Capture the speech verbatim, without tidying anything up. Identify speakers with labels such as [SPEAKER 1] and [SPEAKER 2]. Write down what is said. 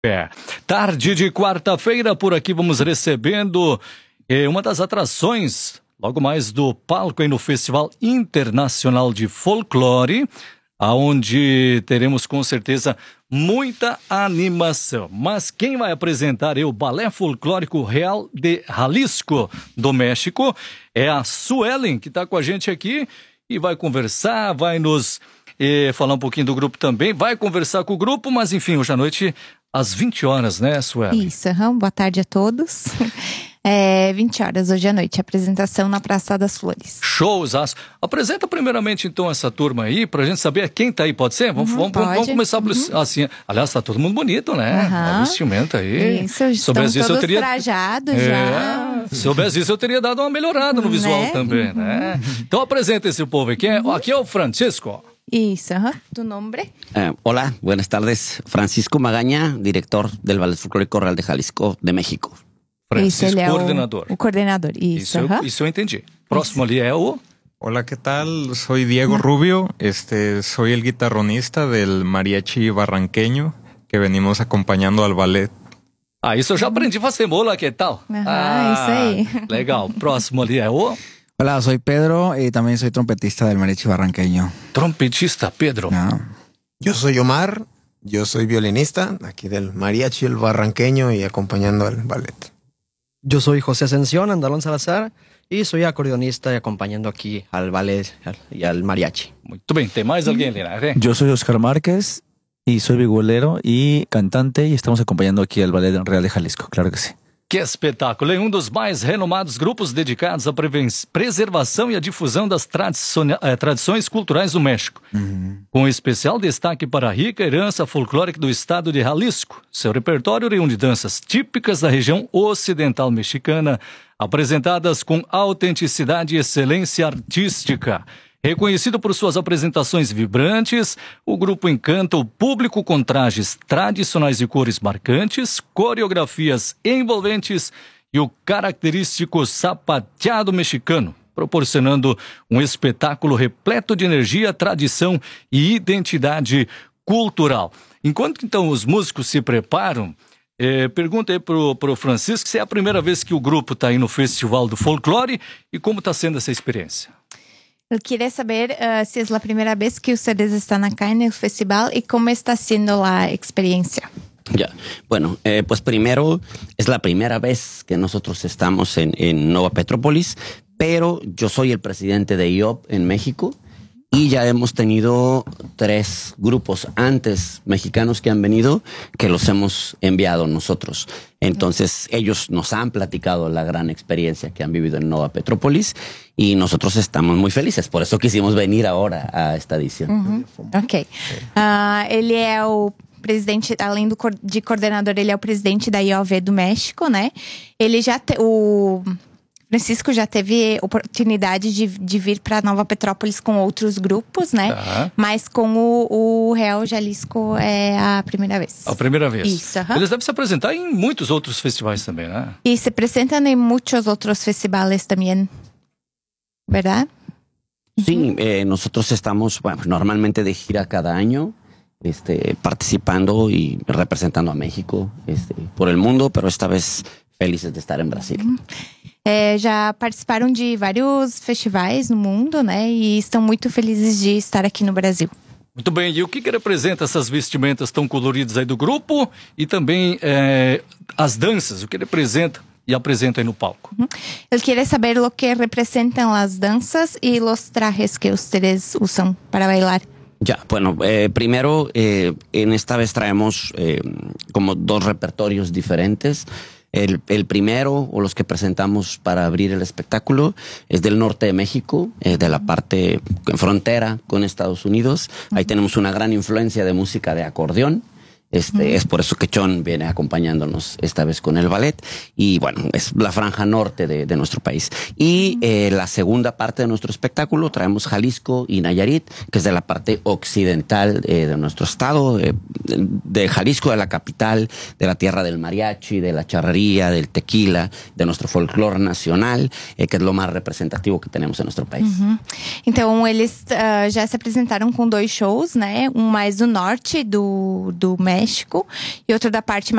[SPEAKER 1] É, tarde de quarta-feira, por aqui vamos recebendo eh, uma das atrações, logo mais do palco aí no Festival Internacional de Folclore, aonde teremos com certeza muita animação. Mas quem vai apresentar é o Balé Folclórico Real de Jalisco, do México, é a Suelen, que está com a gente aqui e vai conversar, vai nos eh, falar um pouquinho do grupo também, vai conversar com o grupo, mas enfim, hoje à noite às vinte horas, né, Suelen?
[SPEAKER 2] Isso, uhum. Boa tarde a todos. É vinte horas hoje à noite, apresentação na Praça das Flores.
[SPEAKER 1] Showzaço. Apresenta primeiramente então essa turma aí, pra gente saber quem tá aí, pode ser? Vamos,
[SPEAKER 2] Uhum,
[SPEAKER 1] vamos, vamos, vamos começar
[SPEAKER 2] uhum.
[SPEAKER 1] assim. Aliás, tá todo mundo bonito, né?
[SPEAKER 2] Uhum.
[SPEAKER 1] O vestimento aí.
[SPEAKER 2] Isso, estão todos
[SPEAKER 1] isso, eu teria...
[SPEAKER 2] trajados
[SPEAKER 1] é,
[SPEAKER 2] já.
[SPEAKER 1] Se soubesse isso, eu teria dado uma melhorada no visual, né? Também, uhum. né? Então apresenta esse povo aqui. Uhum. Aqui é o Francisco.
[SPEAKER 2] Isso, uh-huh. Tu nombre?
[SPEAKER 3] Eh, hola, buenas tardes. Francisco Magaña, director del Ballet Folclórico Real de Jalisco, de México.
[SPEAKER 1] Francisco,
[SPEAKER 2] isso, ele é
[SPEAKER 1] coordenador.
[SPEAKER 2] O, o coordenador, isso.
[SPEAKER 1] Isso,
[SPEAKER 2] uh-huh.
[SPEAKER 1] eu, isso eu entendi. Próximo isso. Ali é o...
[SPEAKER 4] Hola, ¿qué tal? Soy Diego Rubio, este, soy el guitarronista del mariachi barranqueño que venimos acompañando al ballet.
[SPEAKER 1] Ah, isso eu já aprendi a fazer mola, que tal?
[SPEAKER 2] Uh-huh,
[SPEAKER 1] ah,
[SPEAKER 2] isso aí.
[SPEAKER 1] Legal. Próximo ali é o...
[SPEAKER 5] Hola, soy Pedro y también soy trompetista del mariachi barranqueño.
[SPEAKER 1] Trompetista, Pedro.
[SPEAKER 5] No.
[SPEAKER 6] Yo soy Omar, yo soy violinista aquí del mariachi el barranqueño y acompañando al ballet.
[SPEAKER 7] Yo soy José Ascensión Andalón Salazar y soy acordeonista y acompañando aquí al ballet y al mariachi.
[SPEAKER 1] Muito bem, tem mais alguém ali, né?
[SPEAKER 8] Yo soy Oscar Márquez y soy vigolero y cantante y estamos acompañando aquí al Ballet Real de Jalisco, claro que sí.
[SPEAKER 1] Que espetáculo! É um dos mais renomados grupos dedicados à preservação e à difusão das tradições culturais do México. Uhum. Com especial destaque para a rica herança folclórica do estado de Jalisco. Seu repertório reúne danças típicas da região ocidental mexicana, apresentadas com autenticidade e excelência artística. Reconhecido por suas apresentações vibrantes, o grupo encanta o público com trajes tradicionais e cores marcantes, coreografias envolventes e o característico sapateado mexicano, proporcionando um espetáculo repleto de energia, tradição e identidade cultural. Enquanto então os músicos se preparam, eh, pergunta aí pro, pro Francisco se é a primeira vez que o grupo está aí no Festival do Folclore e como está sendo essa experiência.
[SPEAKER 2] Eu queria saber uh, se é a primeira vez que ustedes están acá en el festival y cómo está siendo la experiencia.
[SPEAKER 3] Ya, bueno, eh, pues primero es la primera vez que nosotros estamos en, en Nova Petrópolis, pero yo soy el presidente de I O P en México y ya hemos tenido tres grupos antes mexicanos que han venido que los hemos enviado nosotros. Entonces ellos nos han platicado la gran experiencia que han vivido en Nova Petrópolis y nosotros estamos muy felices. Por eso quisimos venir ahora a esta edición.
[SPEAKER 2] Uhum. Ok. Uh, ele é o presidente, além do, de coordenador, ele é o presidente da I O V do México, né? Ele já te, o Francisco já teve oportunidade de, de vir para Nova Petrópolis com outros grupos, né? Tá. Mas com o, o Real Jalisco é a primeira vez.
[SPEAKER 1] A primeira vez.
[SPEAKER 2] Isso. Uh-huh.
[SPEAKER 1] Eles devem se apresentar em muitos outros festivais também, né?
[SPEAKER 2] E se apresentam em muitos outros festivais também, ¿verdad?
[SPEAKER 3] Sí, eh, nosotros estamos bueno, normalmente de gira cada año, este, participando y representando a México este, por el mundo, pero esta vez felices de estar en Brasil.
[SPEAKER 2] Uhum. É, já participaram de vários festivais no mundo, né? E estão muito felizes de estar aqui no Brasil.
[SPEAKER 1] Muito bem, e o que, que representa essas vestimentas tão coloridas aí do grupo? E também é, as danças, o que representa e apresenta aí no palco?
[SPEAKER 2] Uhum. Eu queria saber o que representam as danças e os trajes que vocês usam para bailar.
[SPEAKER 3] Ya, bueno, eh, primero, eh, en esta vez traemos eh, como dos repertorios diferentes. El, el primero, o los que presentamos para abrir el espectáculo, es del norte de México, eh, de la parte en frontera con Estados Unidos. Uh-huh. Ahí tenemos una gran influencia de música de acordeón. Este, uh-huh. Es por eso que Chon viene acompañándonos esta vez con el ballet. Y bueno, es la franja norte de, de nuestro país. Y uh-huh. eh, la segunda parte de nuestro espectáculo traemos Jalisco y Nayarit, que es de la parte occidental eh, de nuestro estado, eh, de Jalisco, de la capital, de la tierra del mariachi, de la charrería, del tequila, de nuestro folclore nacional, eh, que es lo más representativo que tenemos en nuestro país.
[SPEAKER 2] Uhum. Então, eles uh, já se apresentaram com dois shows, né? Um mais do norte do, do México e outro da parte mais